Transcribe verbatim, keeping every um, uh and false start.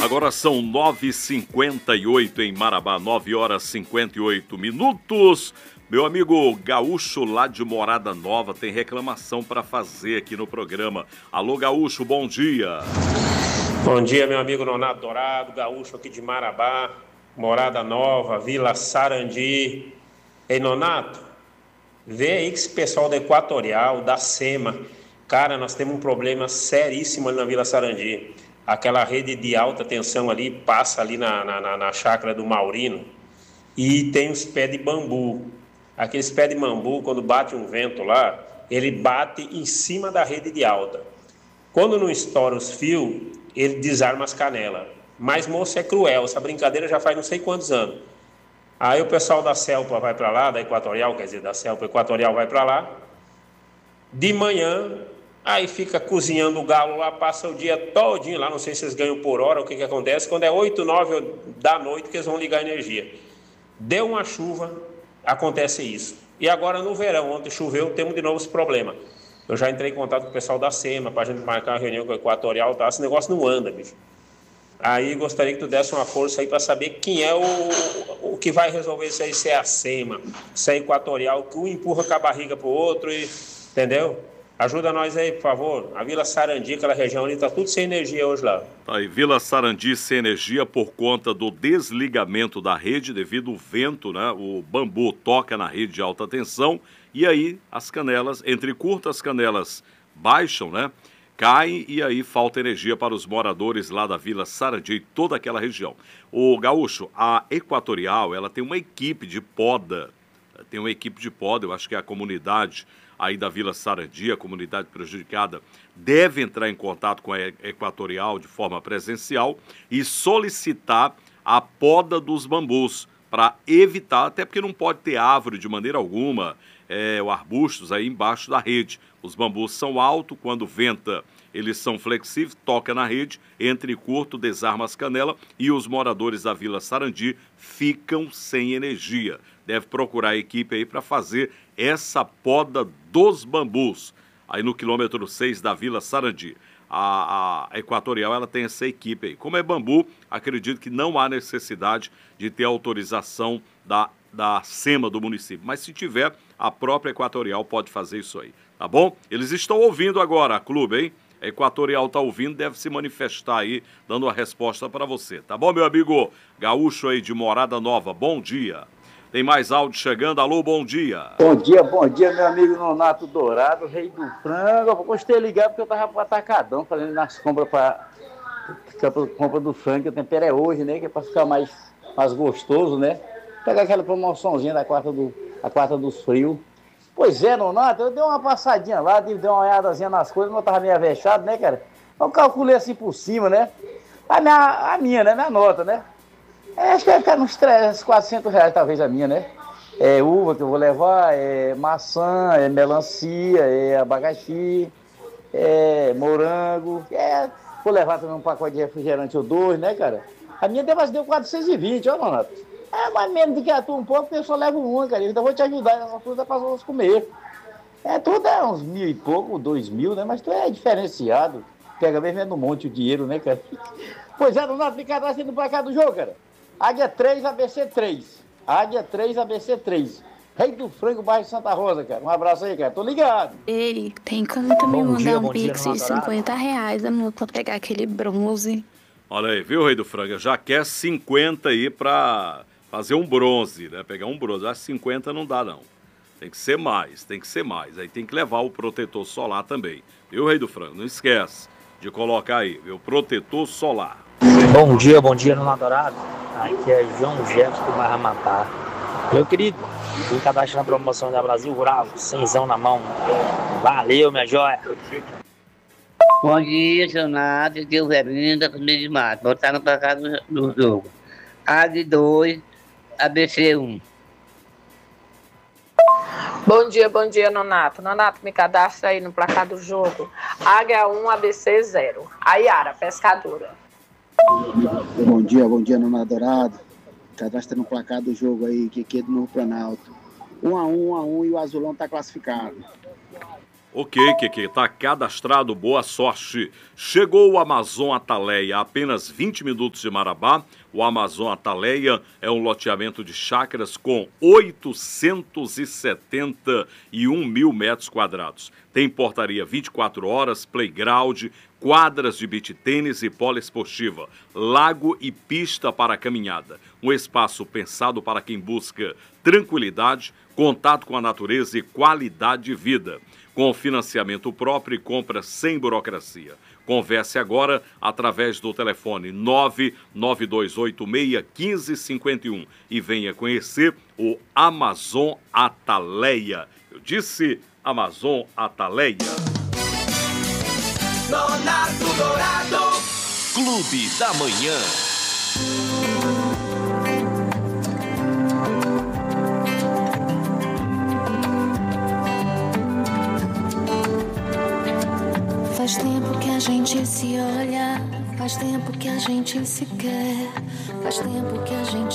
Agora são nove e cinquenta e oito em Marabá, nove horas e cinquenta e oito minutos. Meu amigo Gaúcho lá de Morada Nova tem reclamação para fazer aqui no programa. Alô, Gaúcho, bom dia. Bom dia, meu amigo Nonato Dourado, Gaúcho aqui de Marabá, Morada Nova, Vila Sarandi. Ei, Nonato, vê aí que esse pessoal da Equatorial, da SEMA, cara, nós temos um problema seríssimo ali na Vila Sarandi. Aquela rede de alta tensão ali passa ali na, na, na chácara do Maurino e tem os pés de bambu. Aqueles pés de bambu, quando bate um vento lá, ele bate em cima da rede de alta. Quando não estoura os fios, ele desarma as canelas. Mas, moço, é cruel. Essa brincadeira já faz não sei quantos anos. Aí o pessoal da Celpa vai para lá, da Equatorial, quer dizer, da Celpa Equatorial vai para lá. De manhã, aí fica cozinhando o galo lá, passa o dia todinho lá, não sei se eles ganham por hora, o que que acontece. Quando é oito, nove da noite que eles vão ligar a energia. Deu uma chuva, acontece isso. E agora no verão, ontem choveu, temos de novo esse problema. Eu já entrei em contato com o pessoal da SEMA para a gente marcar uma reunião com a Equatorial, tá? Esse negócio não anda, bicho. Aí gostaria que tu desse uma força aí para saber quem é o, o que vai resolver isso aí, se é a SEMA, se é a Equatorial, que um empurra com a barriga pro outro, e, entendeu? Ajuda nós aí, por favor. A Vila Sarandi, aquela região ali, tá tudo sem energia hoje lá. Tá aí, Vila Sarandi sem energia por conta do desligamento da rede devido ao vento, né? O bambu toca na rede de alta tensão e aí as canelas, entre curtas canelas baixam, né? Caem e aí falta energia para os moradores lá da Vila Sarandi e toda aquela região. O Gaúcho, a Equatorial, ela tem uma equipe de poda, tem uma equipe de poda, eu acho que é a comunidade aí da Vila Sarandi, a comunidade prejudicada, deve entrar em contato com a Equatorial de forma presencial e solicitar a poda dos bambus para evitar, até porque não pode ter árvore de maneira alguma, é, ou arbustos aí embaixo da rede. Os bambus são altos, quando venta eles são flexíveis, toca na rede, entre curto, desarma as canelas e os moradores da Vila Sarandi ficam sem energia. Deve procurar a equipe aí para fazer essa poda dos bambus, aí no quilômetro seis da Vila Sarandi. A, a Equatorial, ela tem essa equipe aí. Como é bambu, acredito que não há necessidade de ter autorização da, da SEMA do município. Mas se tiver, a própria Equatorial pode fazer isso aí, tá bom? Eles estão ouvindo agora, a clube, hein? A Equatorial está ouvindo, deve se manifestar aí, dando a resposta para você. Tá bom, meu amigo Gaúcho aí de Morada Nova? Bom dia. Tem mais áudio chegando. Alô, bom dia. Bom dia, bom dia, meu amigo Nonato Dourado, rei do frango. Eu gostei de ligar porque eu tava pro atacadão, fazendo nas compras para compra do frango, que o tempero é hoje, né? Que é para ficar mais, mais gostoso, né? Pegar aquela promoçãozinha da quarta, do, a quarta dos frios. Pois é, Nonato, eu dei uma passadinha lá, dei uma olhadazinha nas coisas, mas eu tava meio avexado, né, cara? Eu calculei assim por cima, né? A minha, a minha, né? Minha nota, né? É, acho que vai ficar uns trezentos, quatrocentos reais, talvez, a minha, né? É uva que eu vou levar, é maçã, é melancia, é abacaxi, é morango. É, vou levar também um pacote de refrigerante ou dois, né, cara? A minha deu, deu quatrocentos e vinte, ó, Nonato. É mais menos do que a tua um pouco, porque eu só levo uma, cara. Então eu vou te ajudar nessa fruta para nós comer. É, tudo é uns mil e pouco, dois mil, né? Mas tu é diferenciado. Pega mesmo é no monte o dinheiro, né, cara? Pois é, Nonato, me cadastra no placar do jogo, cara. Águia três, A B C três. Águia três, A B C três. Rei do Frango, bairro Santa Rosa, cara. Um abraço aí, cara. Tô ligado. Ei, tem como tu me mandar dia, um pix de cinquenta reais, amor, pra pegar aquele bronze? Olha aí, viu, Rei do Frango? Já quer cinquenta aí pra fazer um bronze, né? Pegar um bronze. Acho que cinquenta não dá, não. Tem que ser mais, tem que ser mais. Aí tem que levar o protetor solar também. Viu, Rei do Frango? Não esquece de colocar aí, viu? Protetor solar. Bom dia, bom dia, Nonato Dourado. Aqui é João Jefferson do Barra Matar. Meu querido, fui cadastro na promoção da Brasil Rural, cenzão na mão. Valeu, minha joia. Bom dia, Jonado. Aqui é o Zebrinho da Comida de Mato. Botar no placar do, do jogo. A D dois, A B C um. Bom dia, bom dia, Nonato. Nonato, me cadastra aí no placar do jogo. Águia um, A B C zero. A Yara, pescadora. Bom dia, bom dia, Nonato Dourado. Cadastra no placar do jogo aí, que aqui é do Novo Planalto. Um a um, um a um e o Azulão tá classificado. Ok, Keke, está cadastrado, boa sorte. Chegou o Amazon Ataleia, a apenas vinte minutos de Marabá. O Amazon Ataleia é um loteamento de chácaras com oitocentos e setenta e um mil metros quadrados. Tem portaria vinte e quatro horas, playground, quadras de beach tênis e poliesportiva, lago e pista para caminhada. Um espaço pensado para quem busca tranquilidade, contato com a natureza e qualidade de vida. Com financiamento próprio e compra sem burocracia. Converse agora através do telefone nove nove dois oito seis um cinco cinco um e venha conhecer o Amazon Ataleia. Eu disse Amazon Ataleia. Nonato Dourado, Clube da Manhã. Faz tempo que a gente se olha, faz tempo que a gente se quer, faz tempo que a gente